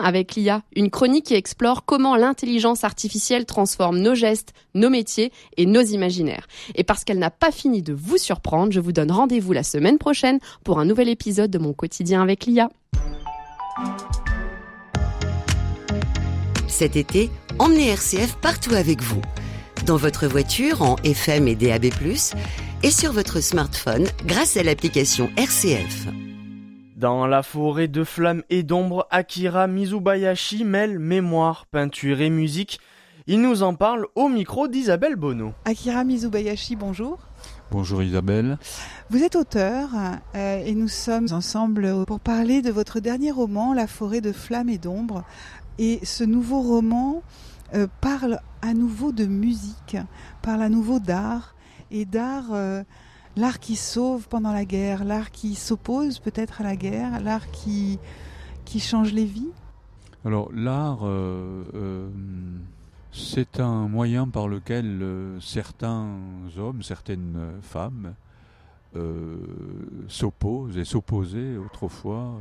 avec l'IA, une chronique qui explore comment l'intelligence artificielle transforme nos gestes, nos métiers et nos imaginaires. Et parce qu'elle n'a pas fini de vous surprendre, je vous donne rendez-vous la semaine prochaine pour un nouvel épisode de Mon quotidien avec l'IA. Cet été, emmenez RCF partout avec vous. Dans votre voiture en FM et DAB+, et sur votre smartphone grâce à l'application RCF. Dans la forêt de flammes et d'ombres, Akira Mizubayashi mêle mémoire, peinture et musique. Il nous en parle au micro d'Isabelle Bonneau. Akira Mizubayashi, bonjour. Bonjour Isabelle. Vous êtes auteur et nous sommes ensemble pour parler de votre dernier roman, La forêt de flammes et d'ombres. Et ce nouveau roman parle à nouveau de musique, parle à nouveau d'art. Et d'art, l'art qui sauve pendant la guerre, l'art qui s'oppose peut-être à la guerre, l'art qui change les vies. Alors l'art, c'est un moyen par lequel certains hommes, certaines femmes s'opposent et s'opposaient autrefois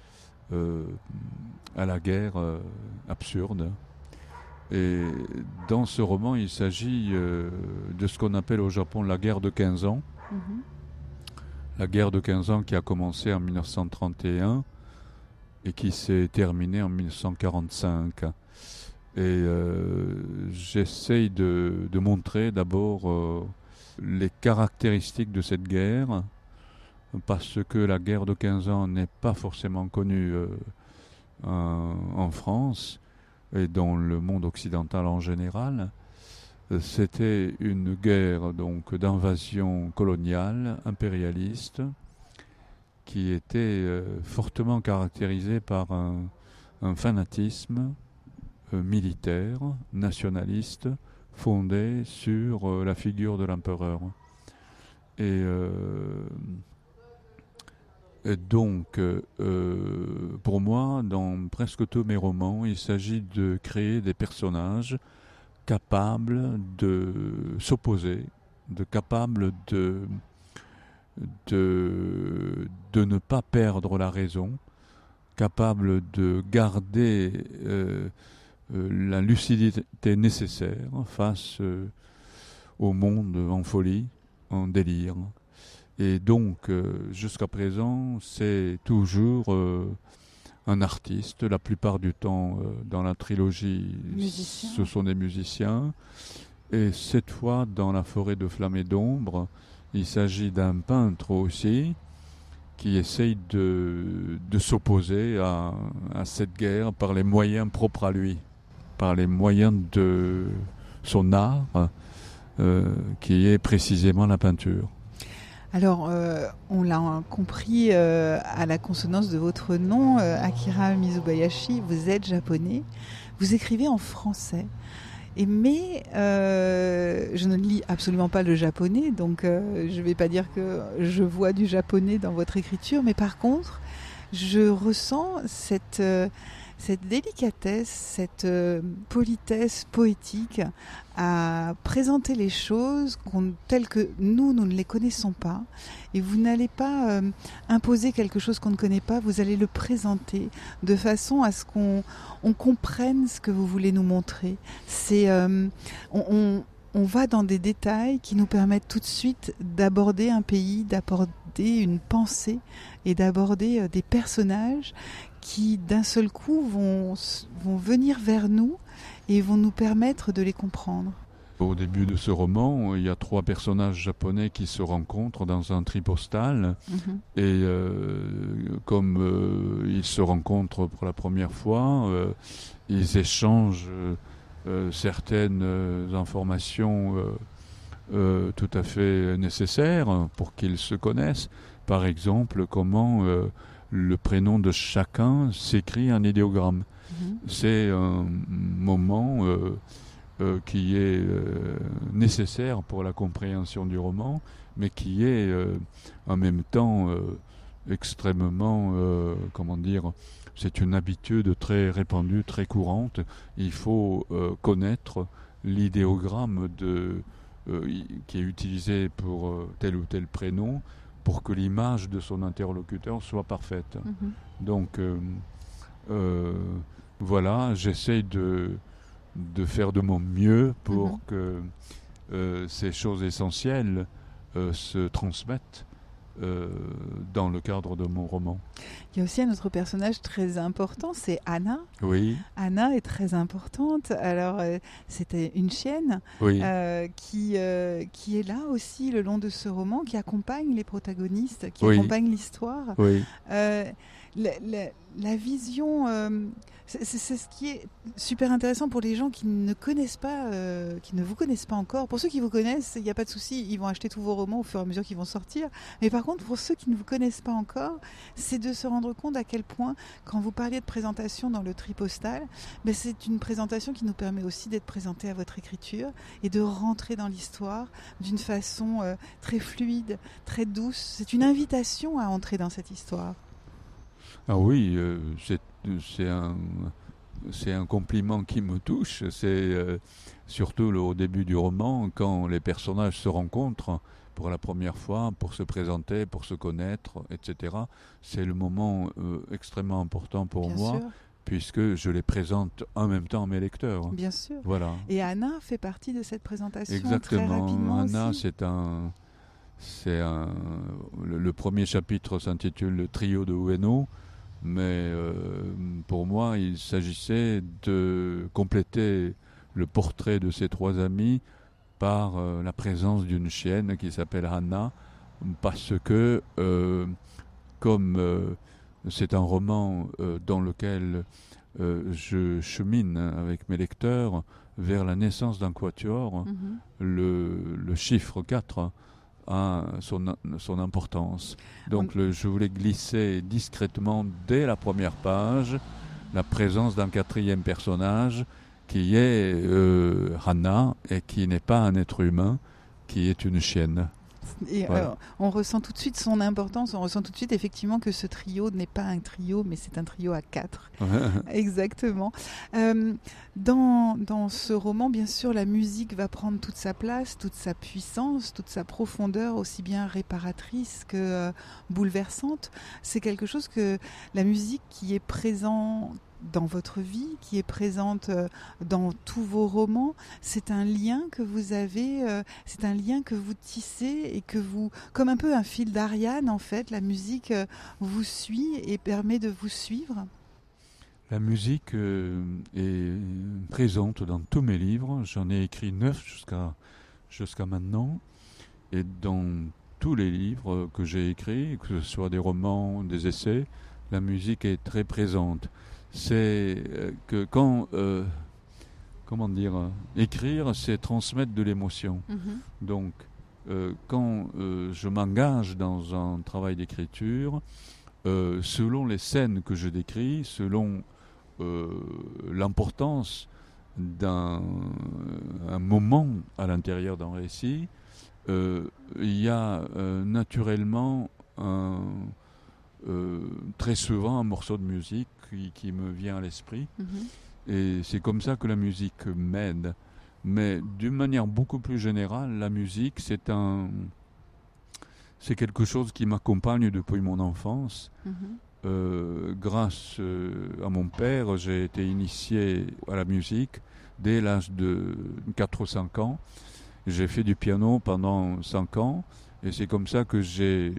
à la guerre absurde. Et dans ce roman, il s'agit de ce qu'on appelle au Japon la guerre de 15 ans. La guerre de 15 ans qui a commencé en 1931 et qui s'est terminée en 1945. Et j'essaye de montrer d'abord les caractéristiques de cette guerre, parce que la guerre de 15 ans n'est pas forcément connue en France et dans le monde occidental en général. C'était une guerre donc d'invasion coloniale, impérialiste, qui était fortement caractérisée par un fanatisme militaire, nationaliste, fondé sur la figure de l'empereur. Et donc, pour moi, dans presque tous mes romans, il s'agit de créer des personnages capables de s'opposer, capables de ne pas perdre la raison, capables de garder la lucidité nécessaire face au monde en folie, en délire. Et donc, jusqu'à présent, c'est toujours un artiste. La plupart du temps, dans la trilogie, ce sont des musiciens. Et cette fois, dans La forêt de flammes et d'ombres, il s'agit d'un peintre aussi qui essaye de s'opposer à cette guerre par les moyens propres à lui, par les moyens de son art, qui est précisément la peinture. Alors, on l'a compris à la consonance de votre nom, Akira Mizubayashi, vous êtes japonais, vous écrivez en français. Mais je ne lis absolument pas le japonais, donc je ne vais pas dire que je vois du japonais dans votre écriture, mais par contre, je ressens cette délicatesse, cette politesse poétique à présenter les choses telles que nous ne les connaissons pas. Et vous n'allez pas imposer quelque chose qu'on ne connaît pas, vous allez le présenter de façon à ce qu'on comprenne ce que vous voulez nous montrer. On va dans des détails qui nous permettent tout de suite d'aborder un pays, d'aborder une pensée et d'aborder des personnages qui d'un seul coup vont venir vers nous et vont nous permettre de les comprendre. Au début de ce roman, il y a 3 personnages japonais qui se rencontrent dans un tri postal. Et comme ils se rencontrent pour la première fois, ils échangent certaines informations tout à fait nécessaires pour qu'ils se connaissent. Par exemple, comment le prénom de chacun s'écrit en idéogramme. C'est un moment qui est nécessaire pour la compréhension du roman, mais qui est en même temps extrêmement, c'est une habitude très répandue, très courante. Il faut connaître l'idéogramme qui est utilisé pour tel ou tel prénom pour que l'image de son interlocuteur soit parfaite. Donc, voilà, j'essaye de faire de mon mieux pour que ces choses essentielles se transmettent dans le cadre de mon roman. Il y a aussi un autre personnage très important, c'est Anna. Oui. Anna est très importante. Alors, c'était une chienne qui est là aussi le long de ce roman, qui accompagne les protagonistes, qui accompagne l'histoire. Oui. La vision, c'est ce qui est super intéressant pour les gens qui ne connaissent pas, qui ne vous connaissent pas encore. Pour ceux qui vous connaissent, il n'y a pas de souci, ils vont acheter tous vos romans au fur et à mesure qu'ils vont sortir. Mais par contre, pour ceux qui ne vous connaissent pas encore, c'est de se rendre compte à quel point, quand vous parliez de présentation dans le tri postal, c'est une présentation qui nous permet aussi d'être présenté à votre écriture et de rentrer dans l'histoire d'une façon très fluide, très douce. C'est une invitation à entrer dans cette histoire. Ah oui, c'est un compliment qui me touche. C'est surtout au début du roman, quand les personnages se rencontrent pour la première fois, pour se présenter, pour se connaître, etc. C'est le moment extrêmement important pour moi, puisque je les présente en même temps à mes lecteurs. Bien sûr. Voilà. Et Anna fait partie de cette présentation. Exactement. Très rapidement Anna, aussi. Le premier chapitre s'intitule Le trio de Ueno, mais pour moi, il s'agissait de compléter le portrait de ces trois amis par la présence d'une chienne qui s'appelle Anna, parce que, comme c'est un roman dans lequel je chemine avec mes lecteurs vers la naissance d'un quatuor, le chiffre 4 a son importance. Donc je voulais glisser discrètement dès la première page la présence d'un quatrième personnage qui est Hannah, et qui n'est pas un être humain, qui est une chienne. Et voilà. On ressent tout de suite son importance, on ressent tout de suite effectivement que ce trio n'est pas un trio, mais c'est un trio à 4. Exactement. Dans ce roman, bien sûr, la musique va prendre toute sa place, toute sa puissance, toute sa profondeur, aussi bien réparatrice que bouleversante. C'est quelque chose que la musique qui est présente dans votre vie, qui est présente dans tous vos romans, c'est un lien que vous avez, c'est un lien que vous tissez et que vous, comme un peu un fil d'Ariane en fait, la musique vous suit et permet de vous suivre. La musique est présente dans tous mes livres, j'en ai écrit 9 jusqu'à maintenant, et dans tous les livres que j'ai écrits, que ce soit des romans, des essais, la musique est très présente. C'est que quand écrire, c'est transmettre de l'émotion. Donc quand je m'engage dans un travail d'écriture, selon les scènes que je décris, selon l'importance d'un moment à l'intérieur d'un récit, il y a naturellement très souvent un morceau de musique qui me vient à l'esprit. Et c'est comme ça que la musique m'aide. Mais d'une manière beaucoup plus générale, la musique, c'est quelque chose qui m'accompagne depuis mon enfance. Grâce à mon père, j'ai été initié à la musique dès l'âge de 4 ou 5 ans. J'ai fait du piano pendant 5 ans, et c'est comme ça que j'ai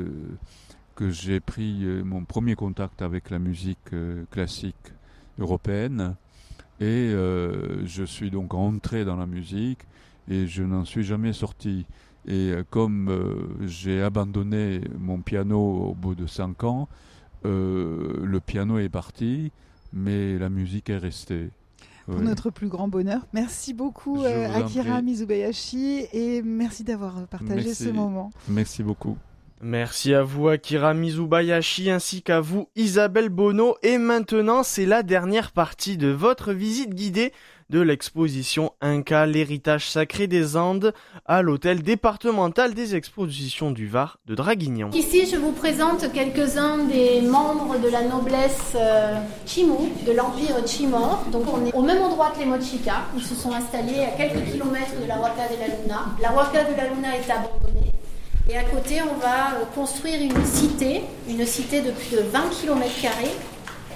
pris mon premier contact avec la musique classique européenne, et je suis donc rentré dans la musique et je n'en suis jamais sorti. Et comme j'ai abandonné mon piano au bout de 5 ans, le piano est parti, mais la musique est restée. Pour notre plus grand bonheur. Merci beaucoup Akira Mizubayashi, et merci d'avoir partagé ce moment. Merci beaucoup. Merci à vous Akira Mizubayashi, ainsi qu'à vous Isabelle Bonneau. Et maintenant, c'est la dernière partie de votre visite guidée de l'exposition Inca, l'héritage sacré des Andes, à l'hôtel départemental des expositions du Var de Draguignan. Ici, je vous présente quelques-uns des membres de la noblesse Chimu, de l'empire Chimor. Donc on est au même endroit que les Mochica. Ils se sont installés à quelques kilomètres de la Huaca de la Luna. La Huaca de la Luna est abandonnée. Et à côté, on va construire une cité de plus de 20 km²,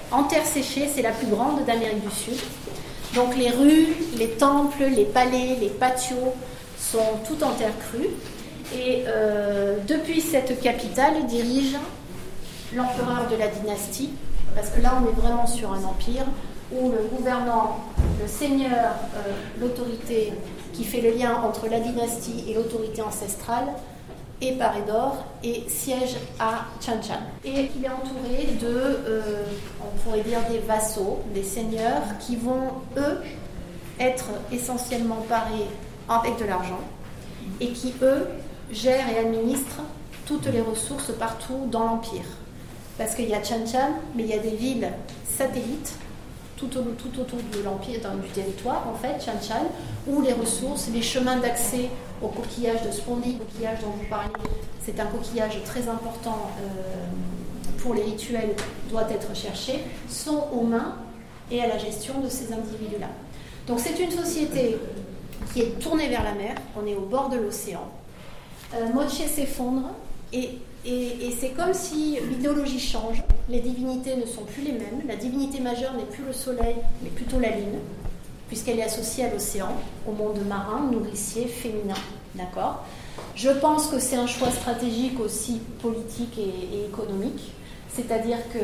en terre séchée, c'est la plus grande d'Amérique du Sud. Donc les rues, les temples, les palais, les patios sont tout en terre crue. Et depuis cette capitale dirige l'empereur de la dynastie, parce que là on est vraiment sur un empire où le gouvernant, le seigneur, l'autorité qui fait le lien entre la dynastie et l'autorité ancestrale est paré d'or et siège à Chan-Chan. Et il est entouré de, on pourrait dire, des vassaux, des seigneurs qui vont, eux, être essentiellement parés avec de l'argent et qui, eux, gèrent et administrent toutes les ressources partout dans l'empire. Parce qu'il y a Chan-Chan, mais il y a des villes satellites tout autour de l'empire, du territoire, en fait, Chan-Chan, où les ressources, les chemins d'accès au coquillage de Spondi, le coquillage dont vous parliez, c'est un coquillage très important pour les rituels, doit être cherché, sont aux mains et à la gestion de ces individus-là. Donc c'est une société qui est tournée vers la mer, on est au bord de l'océan. Moche s'effondre et c'est comme si l'idéologie change, les divinités ne sont plus les mêmes, la divinité majeure n'est plus le soleil, mais plutôt la lune, puisqu'elle est associée à l'océan, au monde marin, nourricier, féminin, d'accord ? Je pense que c'est un choix stratégique aussi politique et économique, c'est-à-dire qu'il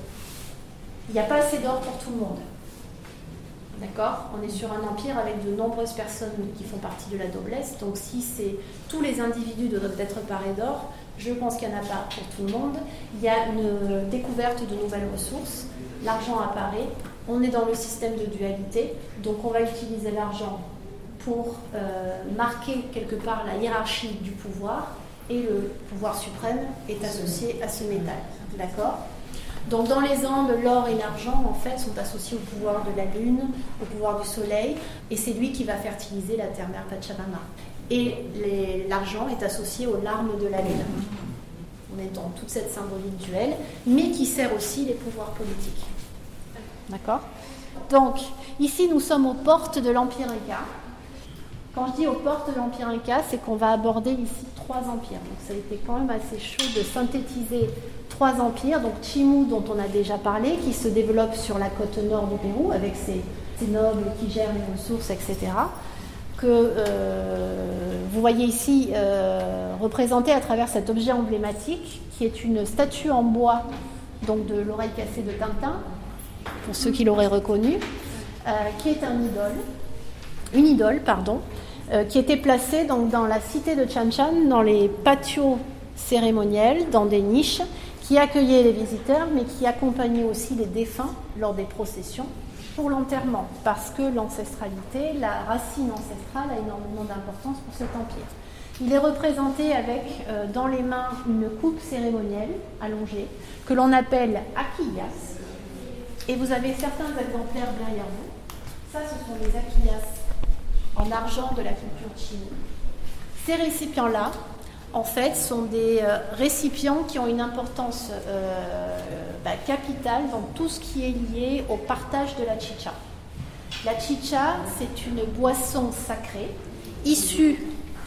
n'y a pas assez d'or pour tout le monde. D'accord ? On est sur un empire avec de nombreuses personnes qui font partie de la noblesse, donc si tous les individus doivent être parés d'or, je pense qu'il n'y en a pas pour tout le monde. Il y a une découverte de nouvelles ressources, l'argent apparaît, on est dans le système de dualité, donc on va utiliser l'argent pour marquer quelque part la hiérarchie du pouvoir, et le pouvoir suprême est associé à ce métal. D'accord ? Donc dans les Andes, l'or et l'argent en fait sont associés au pouvoir de la lune, au pouvoir du soleil, et c'est lui qui va fertiliser la terre-mère Pachamama. Et l'argent est associé aux larmes de la lune. On est dans toute cette symbolique duel, mais qui sert aussi les pouvoirs politiques. D'accord ? Donc ici nous sommes aux portes de l'Empire Inca. Quand je dis aux portes de l'Empire Inca, c'est qu'on va aborder ici 3 empires. Donc ça a été quand même assez chaud de synthétiser 3 empires. Donc Chimu, dont on a déjà parlé, qui se développe sur la côte nord du Pérou, avec ses nobles qui gèrent les ressources, etc. Que vous voyez ici représenté à travers cet objet emblématique, qui est une statue en bois, donc de l'oreille cassée de Tintin, pour ceux qui l'auraient reconnu, qui est une idole, qui était placée donc, dans la cité de Chan-Chan, dans les patios cérémoniels, dans des niches, qui accueillaient les visiteurs, mais qui accompagnaient aussi les défunts lors des processions pour l'enterrement, parce que l'ancestralité, la racine ancestrale a énormément d'importance pour cet empire. Il est représenté avec dans les mains une coupe cérémonielle allongée, que l'on appelle akiyas, et vous avez certains exemplaires derrière vous. Ça, ce sont les akiyas en argent de la culture chine. Ces récipients-là, en fait, sont des récipients qui ont une importance capitale dans tout ce qui est lié au partage de la chicha. La chicha, c'est une boisson sacrée issue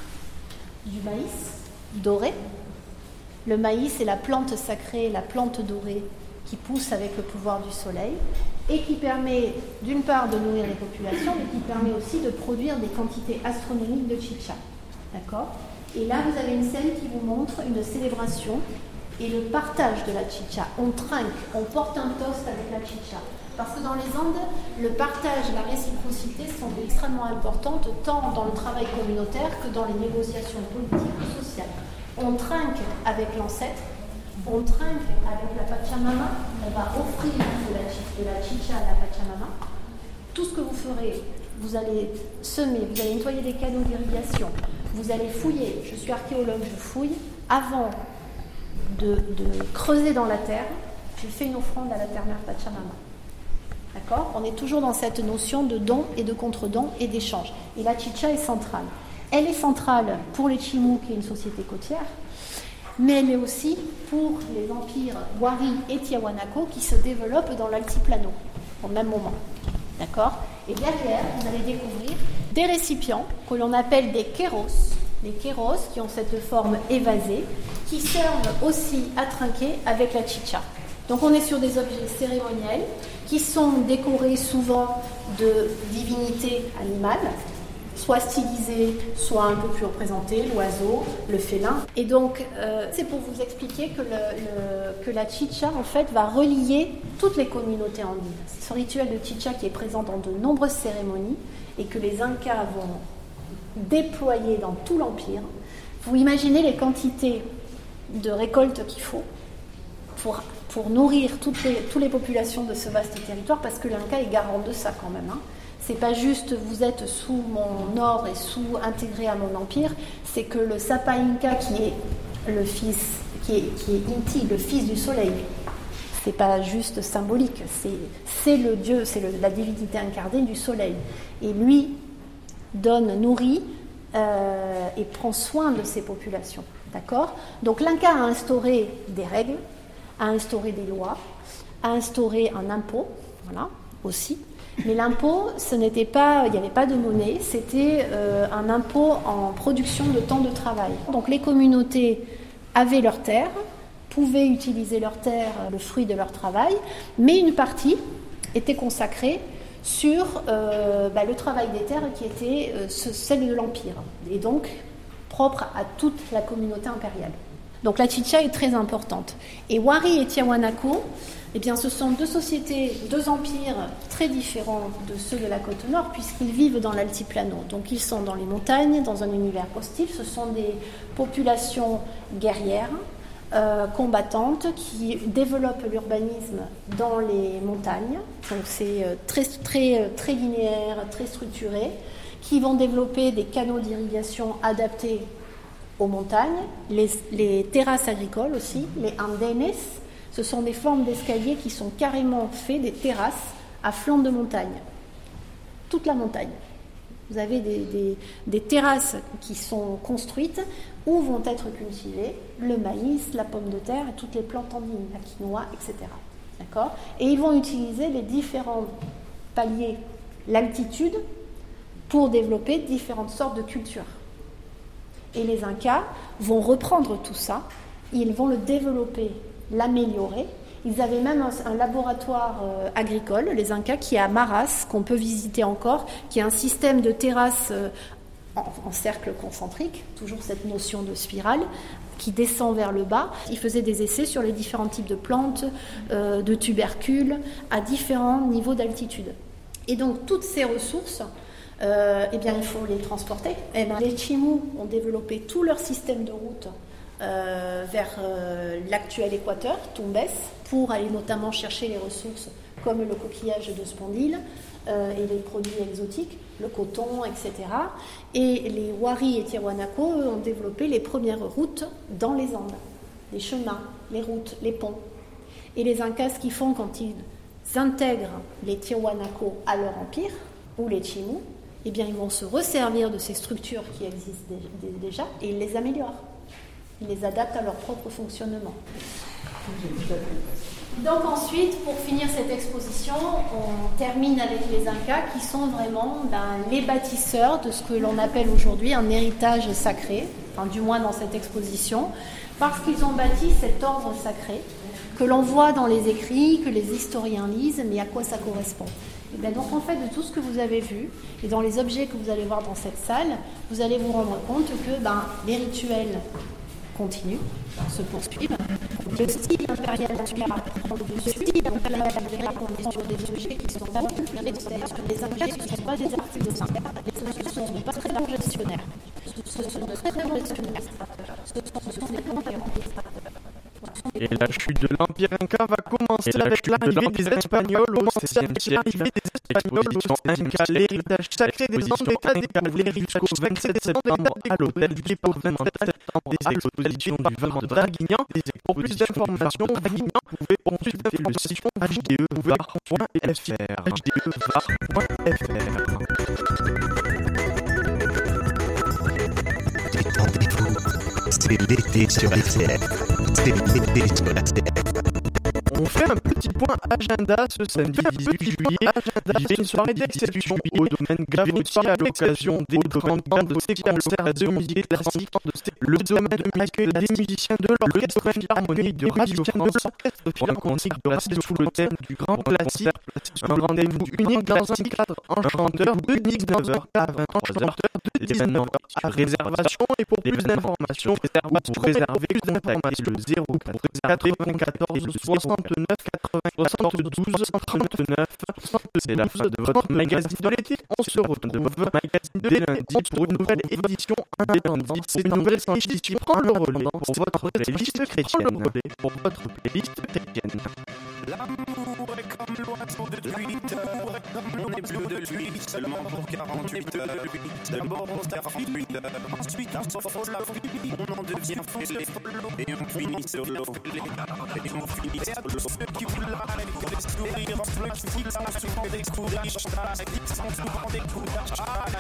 du maïs doré. Le maïs est la plante sacrée, la plante dorée qui pousse avec le pouvoir du soleil et qui permet d'une part de nourrir les populations, mais qui permet aussi de produire des quantités astronomiques de chicha. D'accord ? Et là, vous avez une scène qui vous montre une célébration et le partage de la chicha. On trinque, on porte un toast avec la chicha. Parce que dans les Andes, le partage, la réciprocité sont extrêmement importantes, tant dans le travail communautaire que dans les négociations politiques ou sociales. On trinque avec l'ancêtre, on trinque avec la Pachamama, on va offrir de la chicha à la Pachamama. Tout ce que vous ferez, vous allez semer, vous allez nettoyer des canaux d'irrigation, vous allez fouiller, je suis archéologue, je fouille, avant de creuser dans la terre, je fais une offrande à la terre-mère Pachamama. D'accord ? On est toujours dans cette notion de don et de contre-don et d'échange. Et la chicha est centrale. Elle est centrale pour les Chimu, qui est une société côtière, mais elle est aussi pour les empires Wari et Tiahuanaco qui se développent dans l'altiplano au même moment. D'accord ? Et derrière, vous allez découvrir des récipients que l'on appelle des kéros. Les kéros qui ont cette forme évasée, qui servent aussi à trinquer avec la chicha. Donc on est sur des objets cérémoniels qui sont décorés souvent de divinités animales, soit stylisées, soit un peu plus représentées, l'oiseau, le félin. Et donc c'est pour vous expliquer que la chicha en fait va relier toutes les communautés andines. C'est ce rituel de chicha qui est présent dans de nombreuses cérémonies et que les Incas vont déployer dans tout l'Empire. Vous imaginez les quantités de récoltes qu'il faut pour nourrir toutes les populations de ce vaste territoire, parce que l'Inca est garant de ça quand même. C'est pas juste vous êtes sous mon ordre et intégré à mon empire, c'est que le Sapa Inca qui est le fils, qui est Inti, le fils du soleil, c'est pas juste symbolique, c'est le dieu, la divinité incarnée du soleil. Et lui nourrit et prend soin de ces populations. D'accord ? Donc l'Inca a instauré des règles, a instauré des lois, a instauré un impôt, voilà, aussi. Mais l'impôt, il n'y avait pas de monnaie, c'était un impôt en production de temps de travail. Donc les communautés avaient leurs terres, pouvaient utiliser leurs terres, le fruit de leur travail, mais une partie était consacrée sur le travail des terres qui était celle de l'Empire, et donc propre à toute la communauté impériale. Donc la chicha est très importante. Et Wari et Tiahuanaco, eh bien, ce sont deux sociétés, deux empires très différents de ceux de la côte nord, puisqu'ils vivent dans l'altiplano. Donc ils sont dans les montagnes, dans un univers hostile. Ce sont des populations guerrières, combattantes, qui développent l'urbanisme dans les montagnes. Donc c'est très linéaire, très structuré, qui vont développer des canaux d'irrigation adaptés aux montagnes, les terrasses agricoles aussi, les andenes. Ce sont des formes d'escaliers qui sont carrément faits, des terrasses à flanc de montagne. Toute la montagne. Vous avez des terrasses qui sont construites où vont être cultivés le maïs, la pomme de terre et toutes les plantes andines, la quinoa, etc. D'accord ? Et ils vont utiliser les différents paliers, l'altitude, pour développer différentes sortes de cultures. Et les Incas vont reprendre tout ça, ils vont le développer, l'améliorer. Ils avaient même un laboratoire agricole, les Incas, qui est à Maras, qu'on peut visiter encore, qui est un système de terrasses en cercle concentrique, toujours cette notion de spirale, qui descend vers le bas. Ils faisaient des essais sur les différents types de plantes, de tubercules, à différents niveaux d'altitude. Et donc toutes ces ressources, il faut les transporter. Les Chimú ont développé tout leur système de route vers l'actuel Équateur, Tumbes, pour aller notamment chercher les ressources comme le coquillage de Spondyle et les produits exotiques, le coton, etc. Et les Wari et Tiahuanaco ont développé les premières routes dans les Andes, les chemins, les routes, les ponts. Et les Incas, ce qu'ils font quand ils intègrent les Tiahuanaco à leur empire, ou les Chimú, eh bien, ils vont se resservir de ces structures qui existent déjà et ils les améliorent. Ils les adaptent à leur propre fonctionnement. Donc ensuite, pour finir cette exposition, on termine avec les Incas qui sont vraiment les bâtisseurs de ce que l'on appelle aujourd'hui un héritage sacré, enfin, du moins dans cette exposition, parce qu'ils ont bâti cet ordre sacré que l'on voit dans les écrits, que les historiens lisent, mais à quoi ça correspond ? Et bien donc en fait de tout ce que vous avez vu et dans les objets que vous allez voir dans cette salle, vous allez vous rendre compte que les rituels continuent, se poursuivent. Le style impérial prend le dessus, donc là on est sur des objets qui sont pas sur des Incas, ce ne sont pas des artisans, ce ne sont pas très bons gestionnaires, ce sont très bons gestionnaires, ce sont des conquérants. Et la chute de l'Empire Inca va commencer avec l'arrivée des Espagnols au XVIe siècle. L'exposition Inca, l'héritage sacré des Andes est découvert jusqu'au 27 septembre à l'hôtel du départemental des expositions du vin de Draguignan. Pour plus d'informations, Draguignan, vous pouvez consulter le site C'est l'été sur RCF. C'est l'été sur RCF. On fait un petit Point agenda ce samedi 18 juillet. Il y a une soirée d'exception au domaine Gavotti à l'occasion des 30 ans de ses concerts de musique classique. Le domaine accueille des musiciens de l'orchestre philharmonique de Radio France. Rencontre placée sous le thème du grand classique. Un rendez-vous unique dans un cadre enchanteur de 19h à 23h. L'événement à réservation et pour plus d'informations ou pour réserver, contactez le 04 94 69 72 39. C'est la fin de votre magazine de l'été. On se retrouve de votre magazine dès lundi pour une nouvelle édition indépendante. C'est une nouvelle édition qui prend le relais pour votre playlist chrétienne. L'amour est comme l'oiseau de 8 heures. On n'est plus de lui seulement pour 48 heures. D'abord on s'affuit, ensuite on s'offre la folie. On en devient fou et on finit sur l'eau. Et on finit sur l'eau. Ceux qui vous l'arrêtent pour les sourires, ceux qui vous l'arrêtent pour les décourages, qui sont souvent décourages.